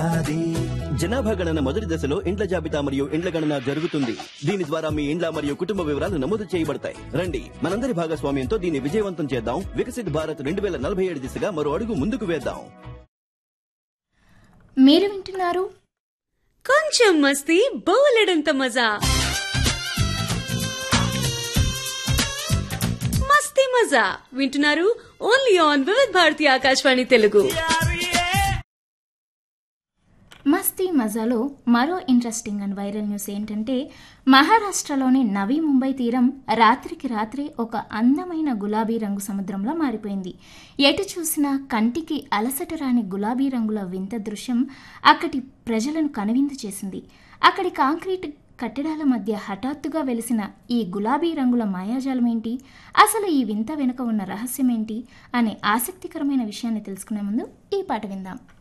జనాభా గణన మొదటి దశలో ఇండ్ల జాబితా మరియు ఇండ్ల గణన జరుగుతుంది. దీని ద్వారా మీ ఇండ్ల మరియు కుటుంబ వివరాలు నమోదు చేయబడతాయి. రండి, మనందరి భాగస్వామ్యంతో దీన్ని విజయవంతం చేద్దాం. వికసిత్ భారత్ 2047 దిశగా మరో అడుగు ముందుకు వేద్దాం. మీరు వింటున్నారు కొంచెం మస్తీ బోలెడంత మజా. మస్తీ మజా వింటున్నారు ఓన్లీ ఆన్ వివిధ భారతి ఆకాశవాణి తెలుగు. మస్తీ మజాలో మరో ఇంట్రెస్టింగ్ అండ్ వైరల్ న్యూస్ ఏంటంటే, మహారాష్ట్రలోని నవీ ముంబై తీరం రాత్రికి రాత్రే ఒక అందమైన గులాబీ రంగు సముద్రంలో మారిపోయింది. ఎటు చూసినా కంటికి అలసట రాని గులాబీ రంగుల వింత దృశ్యం అక్కడి ప్రజలను కనువిందు చేసింది. అక్కడి కాంక్రీట్ కట్టడాల మధ్య హఠాత్తుగా వెలిసిన ఈ గులాబీ రంగుల మాయాజాలం ఏంటి, అసలు ఈ వింత వెనుక ఉన్న రహస్యం ఏంటి అనే ఆసక్తికరమైన విషయాన్ని తెలుసుకునే ముందు ఈ పాట విందాం.